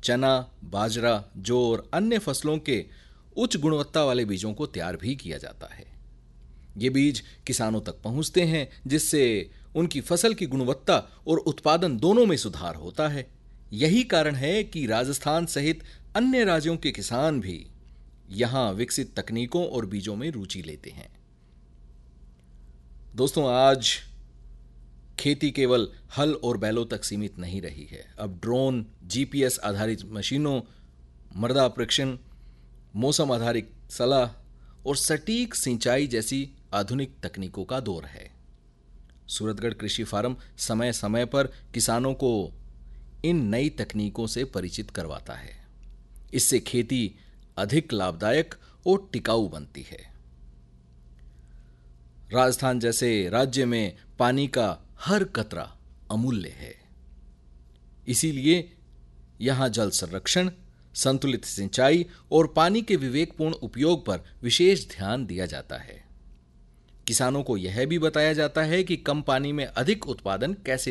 चना, बाजरा, जौ और अन्य फसलों के उच्च गुणवत्ता वाले बीजों को तैयार भी किया जाता है। ये बीज किसानों तक पहुंचते हैं, जिससे उनकी फसल की गुणवत्ता और उत्पादन दोनों में सुधार होता है। यही कारण है कि राजस्थान सहित अन्य राज्यों के किसान भी यहां विकसित तकनीकों और बीजों में रुचि लेते हैं। दोस्तों, आज खेती केवल हल और बैलों तक सीमित नहीं रही है। अब ड्रोन, जीपीएस आधारित मशीनों, मृदा परीक्षण, मौसम आधारित सलाह और सटीक सिंचाई जैसी आधुनिक तकनीकों का दौर है। सूरतगढ़ कृषि फार्म समय समय पर किसानों को इन नई तकनीकों से परिचित करवाता है। इससे खेती अधिक लाभदायक और टिकाऊ बनती है। राजस्थान जैसे राज्य में पानी का हर कतरा अमूल्य है। इसीलिए यहां जल संरक्षण, संतुलित सिंचाई और पानी के विवेकपूर्ण उपयोग पर विशेष ध्यान दिया जाता है। किसानों को यह भी बताया जाता है कि कम पानी में अधिक उत्पादन कैसे